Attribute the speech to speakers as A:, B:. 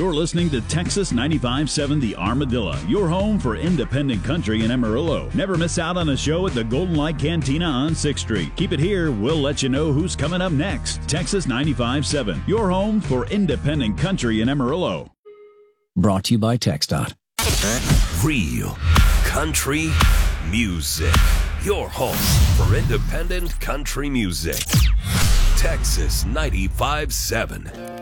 A: You're listening to Texas 95.7 The Armadillo, your home for independent country in Amarillo. Never miss out on a show at the Golden Light Cantina on 6th Street. Keep it here. We'll let you know who's coming up next. Texas 95.7, your home for independent country in Amarillo.
B: Brought to you by TxDOT.
C: Real country music. Your home for independent country music. Texas 95.7.